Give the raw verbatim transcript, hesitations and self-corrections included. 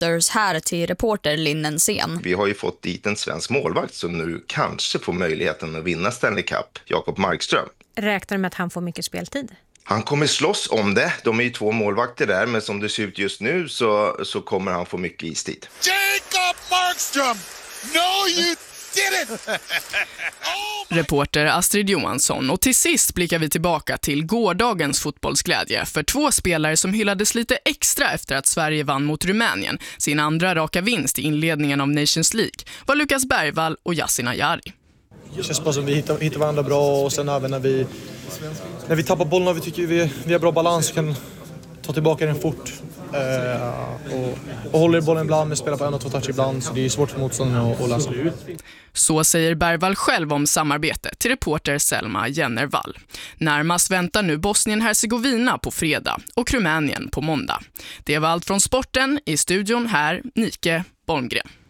Raptors här till reporter Linnensén. Vi har ju fått dit en svensk målvakt som nu kanske får möjligheten att vinna Stanley Cup, Jakob Markström. Räknar du med att han får mycket speltid? Han kommer slåss om det. De är ju två målvakter där, men som det ser ut just nu så, så kommer han få mycket istid. Jacob Markström! No, you didn't! Oh Reporter Astrid Johansson, och till sist blickar vi tillbaka till gårdagens fotbollsglädje för två spelare som hyllades lite extra efter att Sverige vann mot Rumänien, sin andra raka vinst i inledningen av Nations League, var Lukas Bergvall och Yasin Ayari. Det känns bara som vi hittar, hittar varandra bra, och sen även när vi, när vi tappar bollen och vi tycker vi, vi har bra balans och kan ta tillbaka den fort. Uh, och, och håller bollen ibland, men spelar på en och två touch ibland, så det är svårt för motståndaren att, att läsa. Så säger Bergvall själv om samarbetet till reporter Selma Jennervall. Närmast väntar nu Bosnien-Hercegovina på fredag och Rumänien på måndag. Det var allt från sporten. I studion här, Nike Bolmgren.